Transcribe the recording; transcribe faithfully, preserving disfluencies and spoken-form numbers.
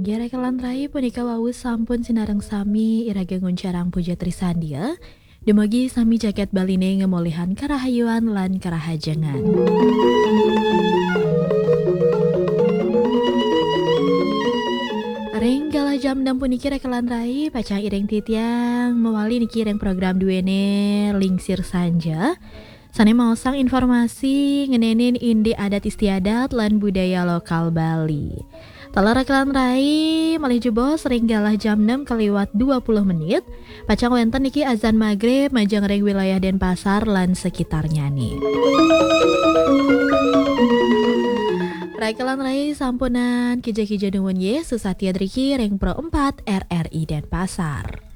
Gerekelan rai punika wau sampun sinareng sami irage nguncarang puja trisandia. Demogi sami jaket baline ngemolihan karahayuan lan karahajengan. Ring gala jam enam puniki rekelan rai pacang ireng titiang mewali niki reng program duene lingsir sanja. Sane maosang informasi ngenenin indi adat istiadat lan budaya lokal Bali. Tala rekelan rai malih jebos ring galah jam enam kaliwat dua puluh menit. Pacang wenten niki azan maghrib majang ring wilayah Denpasar lan sekitarnya nih. Rekelan rai sampunan kija-kija nuwun ye susatya driki ring pro empat R R I Denpasar.